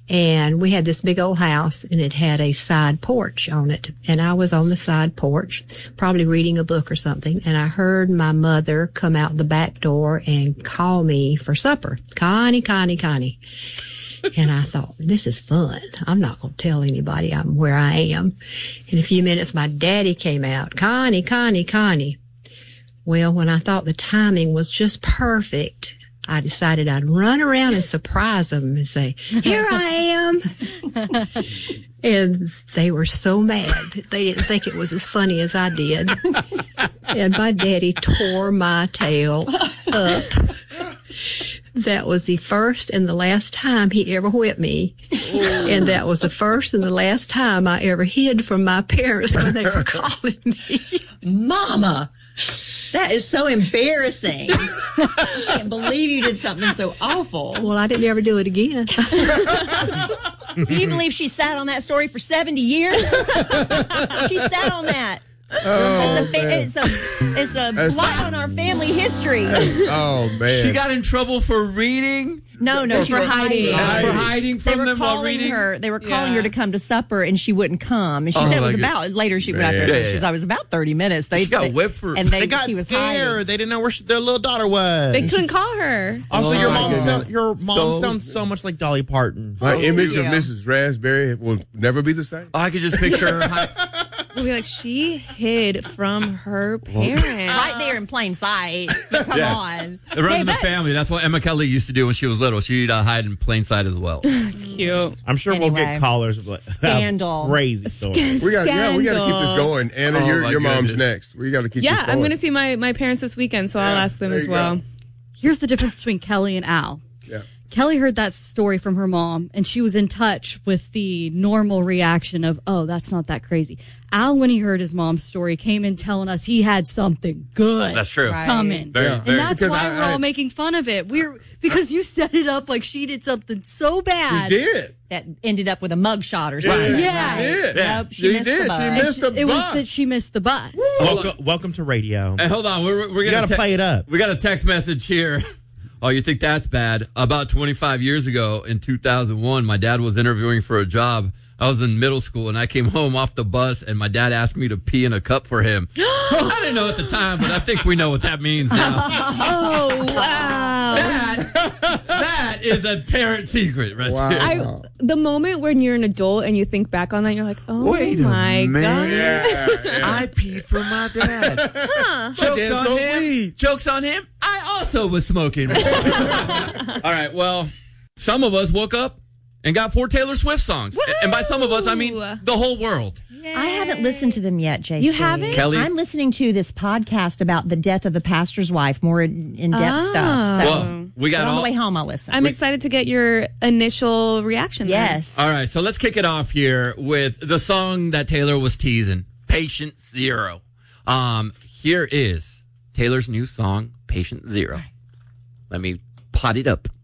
And we had this big old house, and it had a side porch on it. And I was on the side porch, probably reading a book or something, and I heard my mother come out the back door and call me for supper. Connie, Connie, Connie. And I thought, this is fun. I'm not going to tell anybody I'm where I am. In a few minutes, my daddy came out. Connie, Connie, Connie. Well, when I thought the timing was just perfect, I decided I'd run around and surprise them and say, here I am. And they were so mad. They didn't think it was as funny as I did. And my daddy tore my tail up. That was the first and the last time he ever whipped me. And that was the first and the last time I ever hid from my parents when they were calling me. Mama! That is so embarrassing. I can't believe you did something so awful. Well, I didn't ever do it again. Can you believe she sat on that story for 70 years? She sat on that. Oh, it's a blot on our family history. Oh, man. She got in trouble for reading? No, she was hiding. For hiding from them while reading? They were calling her to come to supper, and she wouldn't come. And she said it was about, later she went out there, she said, I was about 30 minutes. She got whipped for, and they got scared. Hiding. They didn't know where their little daughter was. They couldn't call her. Also, your mom sounds so much like Dolly Parton. My image of Mrs. Raspberry will never be the same. I could just picture her. We'll be like, she hid from her parents. Right there in plain sight. Come on. It runs in the family. That's what Emma Kelly used to do when she was little. She'd hide in plain sight as well. It's cute. I'm sure we'll get callers. Scandal. Crazy story. We got to keep this going. Anna, your mom's next. We got to keep this going. I'm going to see my parents this weekend, so I'll ask them as well. Go. Here's the difference between Kelly and Al. Yeah. Kelly heard that story from her mom, and she was in touch with the normal reaction of, oh, that's not that crazy. Al, when he heard his mom's story, came in telling us he had something good. That's true. Coming. Very, and that's why we're all making fun of it. Because you set it up like she did something so bad. She did. That ended up with a mugshot or something. Yeah. She did. Nope, she missed the bus. She missed the bus. It was that she missed the bus. Welcome to radio. And hold on. We're got to play it up. We got a text message here. Oh, you think that's bad? About 25 years ago in 2001, my dad was interviewing for a job. I was in middle school, and I came home off the bus, and my dad asked me to pee in a cup for him. I didn't know at the time, but I think we know what that means now. Oh, wow. That is a parent secret right there. The moment when you're an adult and you think back on that, you're like, oh, wait my God. Yeah. I peed for my dad. Jokes on him. Jokes on him. I also was smoking. All right, well, some of us woke up and got 4 Taylor Swift songs. Woo-hoo! And by some of us, I mean the whole world. Yay. I haven't listened to them yet, JC. You haven't? Kelly? I'm listening to this podcast about the death of the pastor's wife, more in-depth stuff. So Well, we got on the way home, I'll listen. I'm excited to get your initial reaction. Yes. All right, so let's kick it off here with the song that Taylor was teasing, Patient Zero. Here is Taylor's new song, Patient Zero. Let me pot it up.